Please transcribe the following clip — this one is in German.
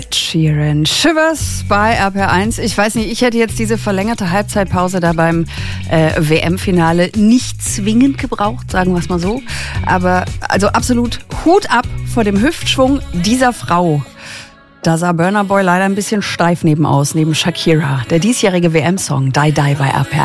Sheeran. Shivers bei RPR1. Ich weiß nicht, ich hätte jetzt diese verlängerte Halbzeitpause da beim WM-Finale nicht zwingend gebraucht, sagen wir es mal so. Aber also absolut Hut ab vor dem Hüftschwung dieser Frau. Da sah Burna Boy leider ein bisschen steif neben Shakira. Der diesjährige WM-Song Die Die bei RPR1.